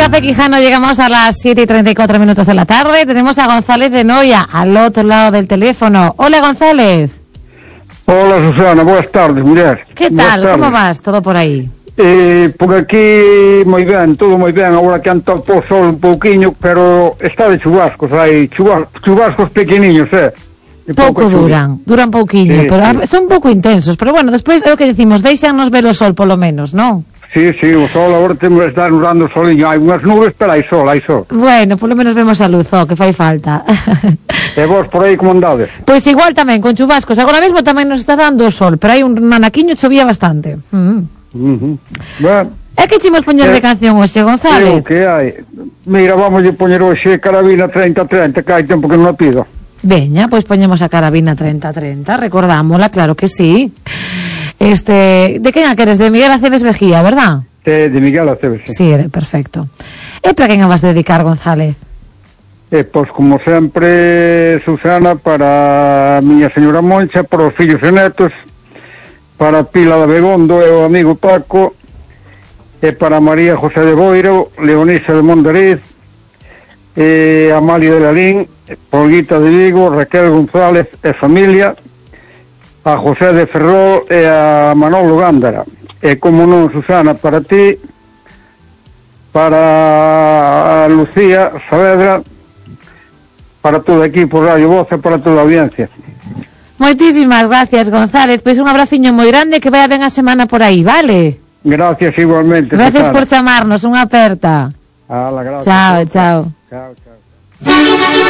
Café Quijano llegamos a las 7:34 de la tarde. Tenemos a González de Noia al otro lado del teléfono. Hola, González. Hola, Susana, buenas tardes, muller. ¿Qué tal? ¿Cómo vas? ¿Todo por aí? Por aquí moi ben, todo moi ben. Agora que anta o sol un pouquiño, pero está de chubascos, hai chubascos pequeniños, Pouco duran pouquiño, pero son pouco intensos, pero bueno, despois é o que decimos, deixanos ver o sol polo menos, non? Sí, o sol agora temos que estar dando soliño, hai unhas nubes, pero hai sol. Bueno, polo menos vemos a luz, que fai falta. E vos por aí como andades? Pois igual tamén, con chubascos, agora mesmo tamén nos está dando o sol, pero hai un anaquiño, chovía bastante. Bueno, é que chimos poñer de canción hoxe, González? Que hai? Mira, vamos a poñer hoxe Carabina 3030, que hai tempo que non a pido. Veña, pois poñemos a Carabina 3030, recordámola, claro que sí. De quen a queres? De Miguel Aceves Vejía, verdad? De Miguel Aceves, sí. Sí, perfecto. E para quen a vas dedicar, González? Pois como sempre, Susana, para a miña señora Moncha, para os fillos e netos, para Pila de Begondo e o amigo Paco, e para María José de Boiro, Leonisa de Mondariz, Amalia de Lalín, Polguita de Vigo, Raquel González e familia, a José de Ferrol e a Manolo Gándara. E como non, Susana, para ti, para a Lucía Saavedra, para todo o equipo Radio Voz e para toda a audiencia. Moitísimas gracias, González. Pois un abraciño moi grande, que vaya ben a semana por aí, vale? Gracias igualmente. Gracias, Susana, por chamarnos, unha aperta. Gracias. Chao. Chao.